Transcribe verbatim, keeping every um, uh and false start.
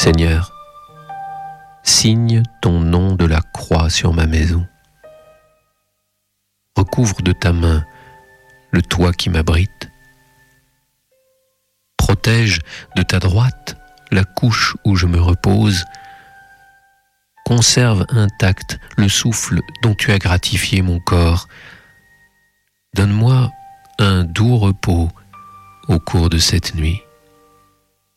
Seigneur, signe ton nom de la croix sur ma maison. Recouvre de ta main le toit qui m'abrite. Protège de ta droite la couche où je me repose. Conserve intact le souffle dont tu as gratifié mon corps. Donne-moi un doux repos au cours de cette nuit.